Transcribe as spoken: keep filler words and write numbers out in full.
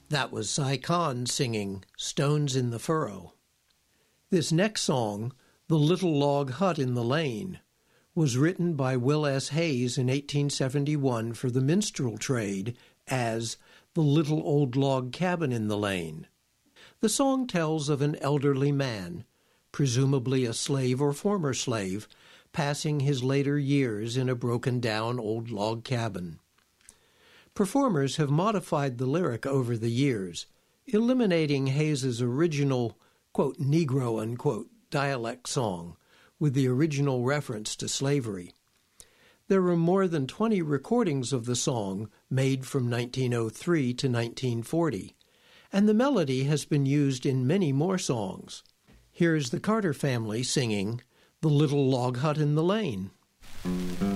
That was Cy Khan singing Stones in the Furrow. This next song, The Little Log Hut in the Lane, was written by Will S. Hayes in eighteen seventy-one for the minstrel trade as The Little Old Log Cabin in the Lane. The song tells of an elderly man, presumably a slave or former slave, passing his later years in a broken-down old log cabin. Performers have modified the lyric over the years, eliminating Hayes's original, quote, Negro, unquote, dialect song with the original reference to slavery. There are more than twenty recordings of the song made from nineteen oh three to nineteen forty, and the melody has been used in many more songs. Here's the Carter family singing The Little Log Hut in the Lane.